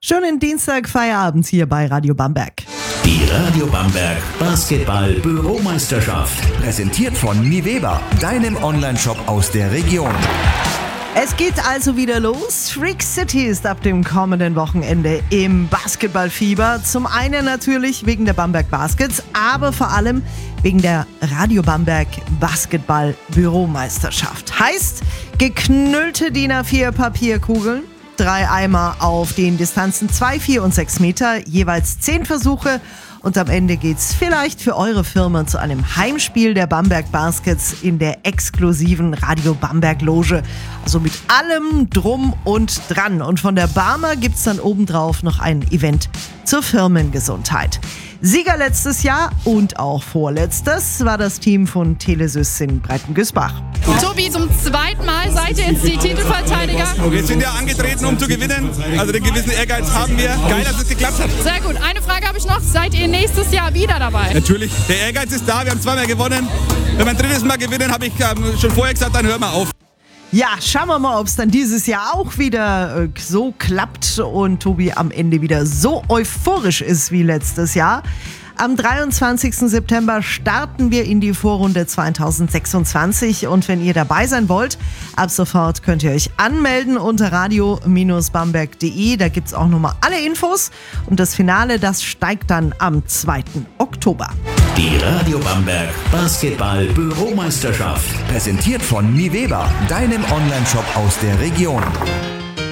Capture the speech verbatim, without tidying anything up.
Schönen Dienstag, Feierabend hier bei Radio Bamberg. Die Radio Bamberg Basketball-Büromeisterschaft. Präsentiert von Miveba, deinem Onlineshop aus der Region. Es geht also wieder los. Freak City ist ab dem kommenden Wochenende im Basketballfieber. Zum einen natürlich wegen der Bamberg Baskets, aber vor allem wegen der Radio Bamberg Basketball-Büromeisterschaft. Heißt, geknüllte D I N A vier Papierkugeln, drei Eimer auf den Distanzen zwei, vier und sechs Meter, jeweils zehn Versuche. Und am Ende geht's vielleicht für eure Firma zu einem Heimspiel der Bamberg Baskets in der exklusiven Radio Bamberg Loge. Also mit allem drum und dran. Und von der Barmer gibt's dann obendrauf noch ein Event zur Firmengesundheit. Sieger letztes Jahr und auch vorletztes war das Team von Telesys in Breitengüßbach. Tobi, zum zweiten Mal seid ihr jetzt die Titelverteidiger. Wir sind ja angetreten, um zu gewinnen. Also den gewissen Ehrgeiz haben wir. Geil, dass es geklappt hat. Sehr gut. Eine Frage habe ich noch. Seid ihr nächstes Jahr wieder dabei? Natürlich. Der Ehrgeiz ist da. Wir haben zweimal gewonnen. Wenn wir ein drittes Mal gewinnen, habe ich ähm, schon vorher gesagt, dann hören wir auf. Ja, schauen wir mal, ob es dann dieses Jahr auch wieder äh, so klappt und Tobi am Ende wieder so euphorisch ist wie letztes Jahr. Am dreiundzwanzigsten September starten wir in die Vorrunde zweitausendsechsundzwanzig und wenn ihr dabei sein wollt, ab sofort könnt ihr euch anmelden unter radio bamberg punkt de. Da gibt's auch nochmal alle Infos und das Finale, das steigt dann am zweiten Oktober. Die Radio Bamberg Basketball-Büromeisterschaft. Präsentiert von Miveba, deinem Onlineshop aus der Region.